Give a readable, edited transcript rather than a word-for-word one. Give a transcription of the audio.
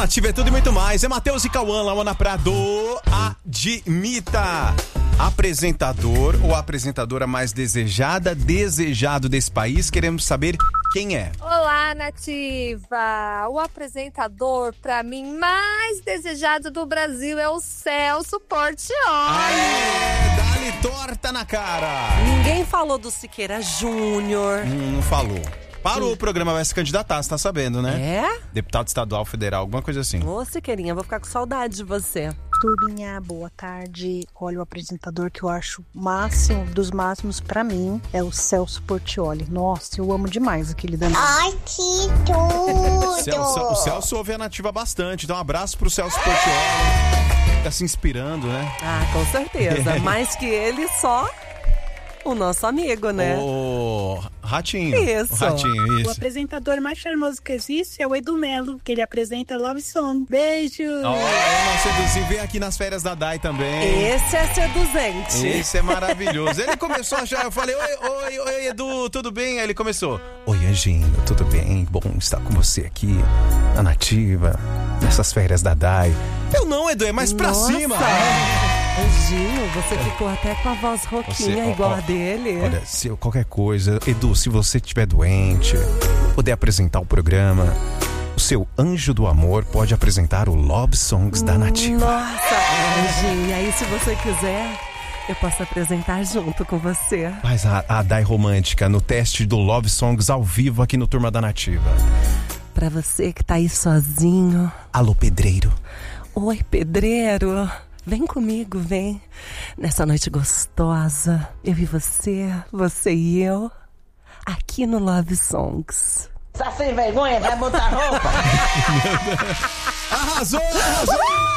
Nativa é tudo e muito mais. É Matheus e Cauã, Laona Prado. Admita. Apresentador ou apresentadora mais desejado desse país. Queremos saber quem é. Olá, Nativa. O apresentador, pra mim, mais desejado do Brasil é o Celso Portiolli. Dá-lhe torta na cara. Ninguém falou do Siqueira Júnior. Não falou. Parou o programa, vai se candidatar, você tá sabendo, né? É? Deputado estadual, federal, alguma coisa assim. Ô, Siqueirinha, vou ficar com saudade de você. Turminha, boa tarde. Olha, o apresentador que eu acho máximo, dos máximos pra mim, é o Celso Portiolli. Nossa, eu amo demais aquele danado. Ai, que tudo! O Celso ouve a Nativa bastante, então um abraço pro Celso Portiolli. Tá se inspirando, né? Ah, com certeza. Mais que ele, só o nosso amigo, né? O Ratinho. Isso. O Ratinho, O isso. apresentador mais charmoso que existe é o Edu Melo, que ele apresenta Love Song. Beijo! Vem aqui nas férias da Dai também. Esse é seduzente. Esse é maravilhoso. Ele começou já, eu falei, oi, Edu, tudo bem? Aí ele começou, oi, Anjinho, tudo bem? Bom estar com você aqui na Nativa, nessas férias da Dai. Eu não, Edu, é mais pra cima. Anjinho, você ficou até com a voz rouquinha igual a dele. Olha, se qualquer coisa, Edu, se você estiver doente, puder apresentar o programa, o seu anjo do amor pode apresentar o Love Songs da Nativa. Nossa, Anjinho, e aí se você quiser, eu posso apresentar junto com você. Faz a Dai romântica no teste do Love Songs ao vivo aqui no Turma da Nativa. Pra você que tá aí sozinho. Alô, pedreiro. Oi, pedreiro. Vem comigo, vem. Nessa noite gostosa, eu e você e eu, aqui no Love Songs. Tá sem vergonha? Vai botar roupa? Arrasou!